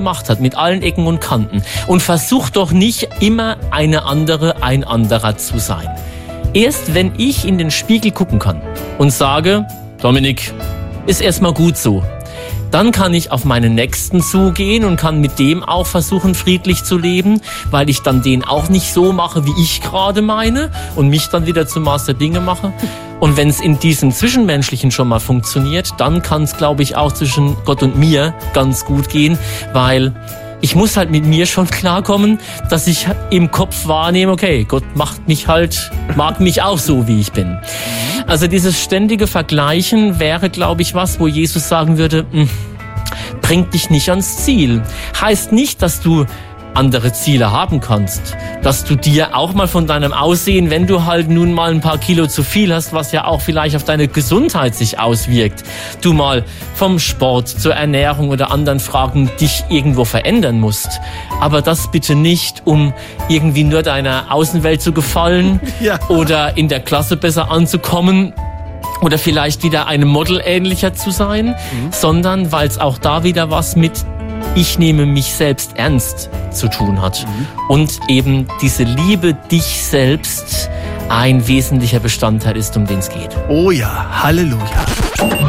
gemacht hat, mit allen Ecken und Kanten. Und versuch doch nicht immer ein anderer zu sein. Erst wenn ich in den Spiegel gucken kann und sage, Dominik, ist erstmal gut so, dann kann ich auf meinen Nächsten zugehen und kann mit dem auch versuchen, friedlich zu leben, weil ich dann den auch nicht so mache, wie ich gerade meine und mich dann wieder zum Maß der Dinge mache. Und wenn es in diesem Zwischenmenschlichen schon mal funktioniert, dann kann es, glaube ich, auch zwischen Gott und mir ganz gut gehen, weil ich muss halt mit mir schon klarkommen, dass ich im Kopf wahrnehme, okay, Gott mag mich auch so, wie ich bin. Also dieses ständige Vergleichen wäre, glaube ich, was, wo Jesus sagen würde, bringt dich nicht ans Ziel. Heißt nicht, dass du andere Ziele haben kannst, dass du dir auch mal von deinem Aussehen, wenn du halt nun mal ein paar Kilo zu viel hast, was ja auch vielleicht auf deine Gesundheit sich auswirkt, du mal vom Sport zur Ernährung oder anderen Fragen dich irgendwo verändern musst. Aber das bitte nicht, um irgendwie nur deiner Außenwelt zu gefallen oder in der Klasse besser anzukommen oder vielleicht wieder einem Model ähnlicher zu sein, sondern weil es auch da wieder was mit ich nehme mich selbst ernst zu tun hat. Und eben diese Liebe dich selbst ein wesentlicher Bestandteil ist, um den es geht. Oh ja, Halleluja.